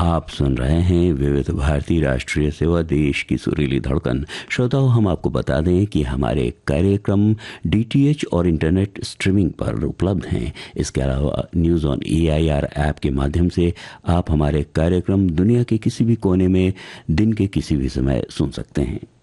आप सुन रहे हैं विविध भारती राष्ट्रीय सेवा, देश की सुरीली धड़कन। श्रोताओं, हम आपको बता दें कि हमारे कार्यक्रम डीटीएच और इंटरनेट स्ट्रीमिंग पर उपलब्ध हैं। इसके अलावा न्यूज़ ऑन AIR ऐप के माध्यम से आप हमारे कार्यक्रम दुनिया के किसी भी कोने में दिन के किसी भी समय सुन सकते हैं।